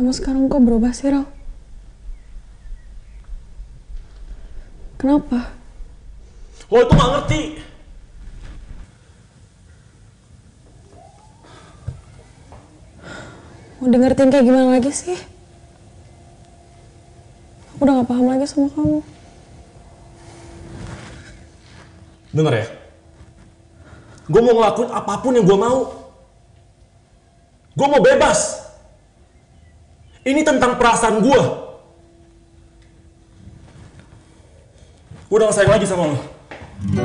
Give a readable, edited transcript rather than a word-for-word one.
Kamu sekarang kok berubah sih, Ral? Kenapa? Lo itu gak ngerti. Mau dengerin kayak gimana lagi sih? Aku udah gak paham lagi sama kamu. Denger ya, gue mau ngelakuin apapun yang gue mau. Gue mau bebas. Ini tentang perasaan gue. Gue udah gak sayang lagi sama lo.